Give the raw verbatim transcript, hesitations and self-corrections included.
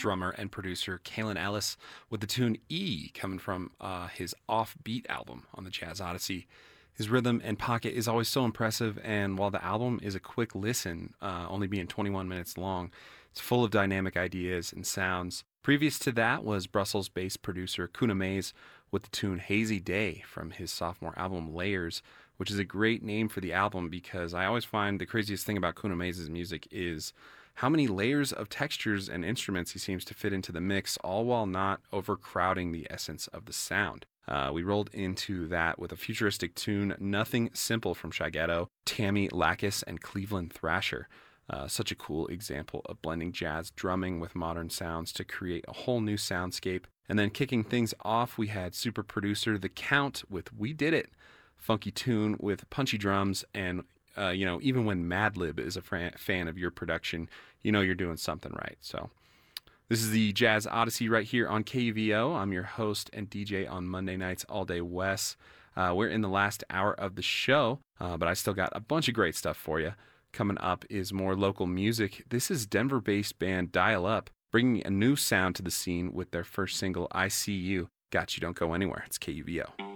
drummer and producer Kalen Ellis with the tune E, coming from uh, his Offbeat album on the Jazz Odyssey. His rhythm and pocket is always so impressive, and while the album is a quick listen, uh, only being twenty-one minutes long, it's full of dynamic ideas and sounds. Previous to that was Brussels-based producer Kuna Mays with the tune Hazy Day from his sophomore album Layers, which is a great name for the album because I always find the craziest thing about Kuna Mays' music is how many layers of textures and instruments he seems to fit into the mix, all while not overcrowding the essence of the sound. Uh, we rolled into that with a futuristic tune, Nothing Simple from Shy Ghetto, Tammy Lacus, and Cleveland Thrasher. Uh, such a cool example of blending jazz drumming with modern sounds to create a whole new soundscape. And then kicking things off, we had super producer The Count with We Did It, funky tune with punchy drums, and uh, you know, even when Madlib is a fran- fan of your production, you know you're doing something right. So this is the Jazz Odyssey right here on K U V O. I'm your host and D J on Monday nights all day, Wes. Uh, we're in the last hour of the show, uh, but I still got a bunch of great stuff for you. Coming up is more local music. This is Denver-based band Dial Up, bringing a new sound to the scene with their first single, I See You. Got you, don't go anywhere. It's K U V O.